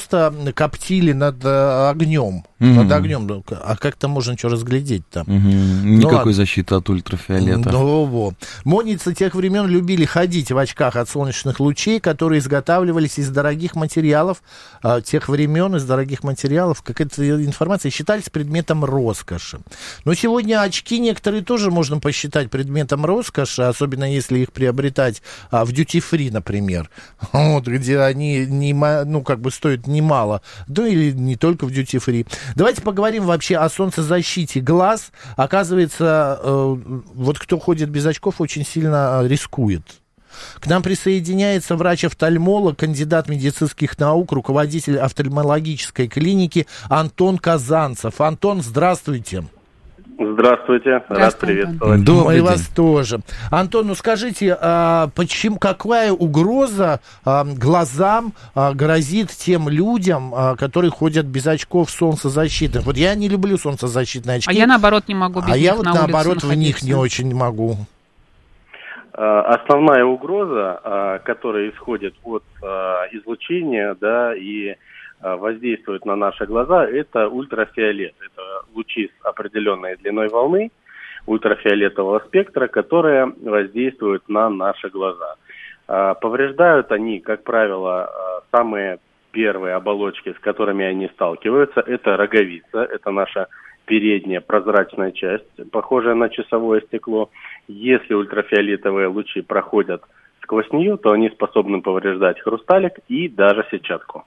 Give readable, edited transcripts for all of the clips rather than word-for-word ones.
просто коптили над огнем. Над огнем. А как-то можно что разглядеть-то? Никакой защиты от ультрафиолета. Модницы тех времен любили ходить в очках от солнечных лучей, которые изготавливались из дорогих материалов. Тех времен из дорогих материалов, как эта информация, считались предметом роскоши. Но сегодня очки некоторые тоже можно посчитать предметом роскоши, особенно если их приобретать в дьюти-фри, например, где они стоят немало, или не только в дьюти-фри. Давайте поговорим вообще о солнцезащите глаз. Оказывается, вот кто ходит без очков, очень сильно рискует. К нам присоединяется врач-офтальмолог, кандидат медицинских наук, руководитель офтальмологической клиники Антон Казанцев. Антон, здравствуйте. Здравствуйте, рад приветствовать. Мы вас тоже. Антон, скажите, какая угроза глазам грозит тем людям, которые ходят без очков солнцезащитных? Вот я не люблю солнцезащитные очки. А я, наоборот, не могу без них на улицу находиться. А я наоборот, в них не очень могу. Основная угроза, которая исходит от излучения, и воздействует на наши глаза, это ультрафиолет. Это лучи с определенной длиной волны ультрафиолетового спектра, которые воздействуют на наши глаза. Повреждают они, как правило, самые первые оболочки, с которыми они сталкиваются. Это роговица, это наша передняя прозрачная часть, похожая на часовое стекло. Если ультрафиолетовые лучи проходят сквозь нее, то они способны повреждать хрусталик и даже сетчатку.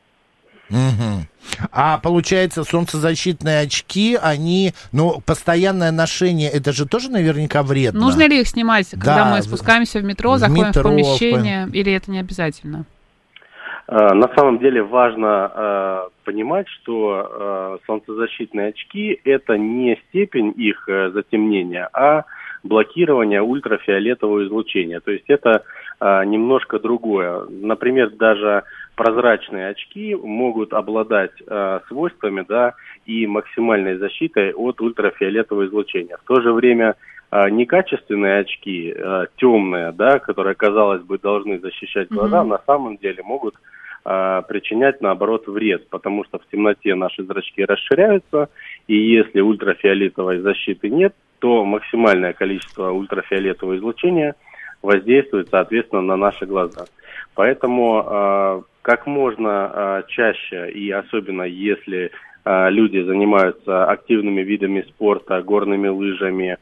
А получается, солнцезащитные очки, постоянное ношение, это же тоже наверняка вредно. Нужно ли их снимать, когда мы спускаемся в метро, заходим в помещение, или это не обязательно? На самом деле важно понимать, что солнцезащитные очки – это не степень их затемнения, а блокирование ультрафиолетового излучения. То есть это немножко другое. Например, даже прозрачные очки могут обладать свойствами, и максимальной защитой от ультрафиолетового излучения. В то же время некачественные очки, темные, которые, казалось бы, должны защищать глаза, на самом деле могут причинять, наоборот, вред, потому что в темноте наши зрачки расширяются, и если ультрафиолетовой защиты нет, то максимальное количество ультрафиолетового излучения воздействует, соответственно, на наши глаза. Поэтому как можно чаще, и особенно если люди занимаются активными видами спорта, горными лыжами,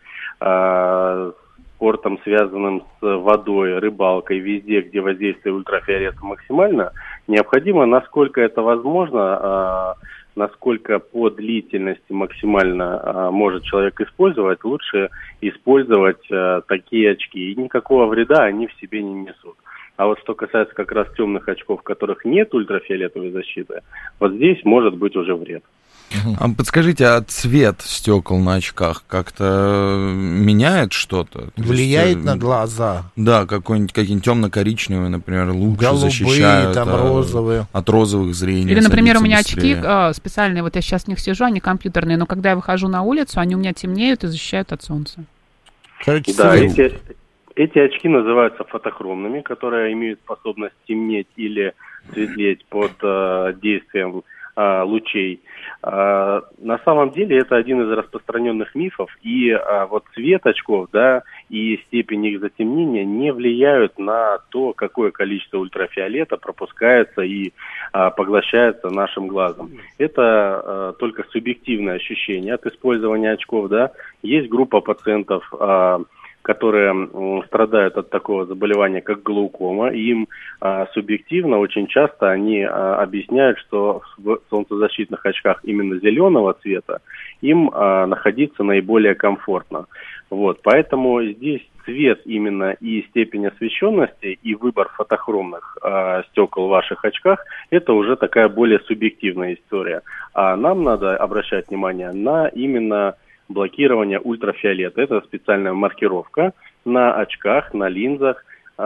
спортом, связанным с водой, рыбалкой, везде, где воздействие ультрафиолета максимально, необходимо, насколько это возможно, насколько по длительности максимально может человек использовать, лучше использовать такие очки. И никакого вреда они в себе не несут. А вот что касается как раз темных очков, в которых нет ультрафиолетовой защиты, вот здесь может быть уже вред. А подскажите, а цвет стекол на очках как-то меняет что-то? Влияет на глаза? Да, какие-нибудь темно-коричневые, например, лучше голубые, защищают розовые. От розовых зрений. Или, например, у меня очки специальные, вот я сейчас в них сижу, они компьютерные, но когда я выхожу на улицу, они у меня темнеют и защищают от солнца. Да, эти очки называются фотохромными, которые имеют способность темнеть или светлеть под действием лучей. На самом деле это один из распространенных мифов, и вот цвет очков, и степень их затемнения не влияют на то, какое количество ультрафиолета пропускается и поглощается нашим глазом. Это только субъективное ощущение от использования очков, Есть группа пациентов, которые страдают от такого заболевания, как глаукома, и им субъективно очень часто они объясняют, что в солнцезащитных очках именно зеленого цвета им находиться наиболее комфортно. Поэтому здесь цвет именно и степень освещенности, и выбор фотохромных стекол в ваших очках – это уже такая более субъективная история. А нам надо обращать внимание на именно блокирование ультрафиолета. Это специальная маркировка на очках, на линзах.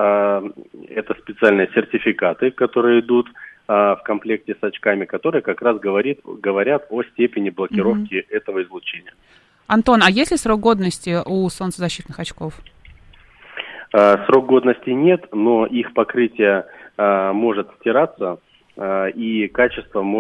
Это специальные сертификаты, которые идут в комплекте с очками, которые как раз говорят о степени блокировки этого излучения. Антон, а есть ли срок годности у солнцезащитных очков? Срок годности нет, но их покрытие может стираться, и качество может